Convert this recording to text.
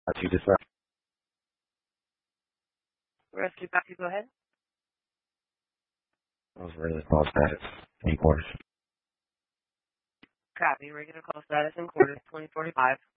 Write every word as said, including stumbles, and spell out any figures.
What you decide? Rescue Patsy, go ahead. That was really call status. Any quarters? Copy. Regular call status in quarters twenty forty-five.